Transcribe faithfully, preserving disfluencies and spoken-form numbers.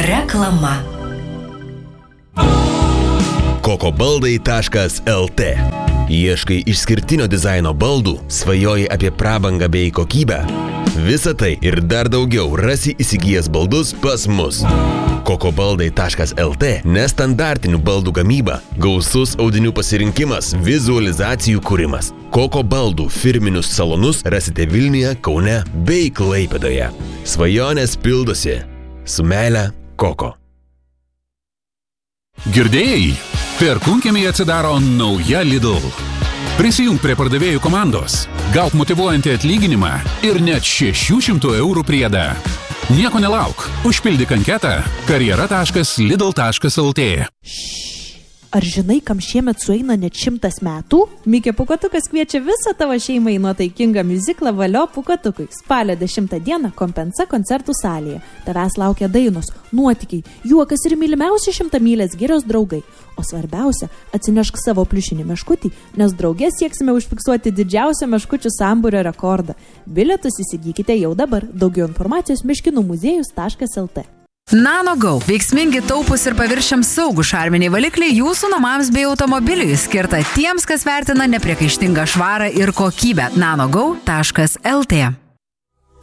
Reklama. kokobaldai taškas el te. Ieškai išskirtinio dizaino baldų, svajoji apie prabangą bei kokybę? Visą tai ir dar daugiau rasi įsigijęs baldus pas mus. kokobaldai taškas el te nestandartinių baldų gamyba, gausus audinių pasirinkimas, vizualizacijų kūrimas. kokobaldų firminius salonus rasite Vilniuje, Kaune bei Klaipėdoje. Svajonės pildosi. Su meile, Koko. Girdėjai? Perkūnkiemyje atsidaro nauja Lidl. Prisijunk prie pardavėjų komandos, gauk motyvuojantį atlyginimą ir net šešių šimtų eurų priedą. Nieko nelauk, užpildyk anketą karjera taškas lidl taškas el te. Ar žinai, kam šiemet sueina net šimtas metų? Mikė Pūkuotukas kviečia visą tavo šeimą į nuotaikingą miuziklą Valio Pūkuotukui. Spalio dešimtą dieną Kompensa koncertų salėje. Tavęs laukia dainos, nuotykiai, juokas ir mylimiausi šimtamylės girios draugai. O svarbiausia, atsinešk savo pliušinį meškutį, nes drauge sieksime užfiksuoti didžiausią meškučių sambūrio rekordą. Bilietus įsigykite jau dabar. Daugiau informacijos meškinų muziejus taškas el te. NanoGo. Veiksmingi, taupūs ir paviršiams saugų šarminiai valikliai jūsų namams bei automobiliui, skirta tiems, kas vertina nepriekaištingą švarą ir kokybę. nanogo taškas el te.